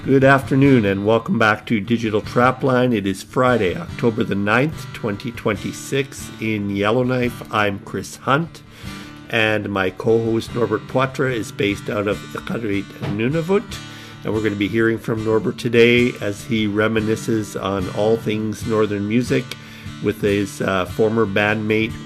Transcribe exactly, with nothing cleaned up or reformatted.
Good afternoon and welcome back to Digital Trapline. It is Friday, October the ninth, twenty twenty-six in Yellowknife. I'm Chris Hunt and my co-host Norbert Poitras is based out of Iqaluit, Nunavut. And we're going to be hearing from Norbert today as he reminisces on all things northern music with his uh, former bandmate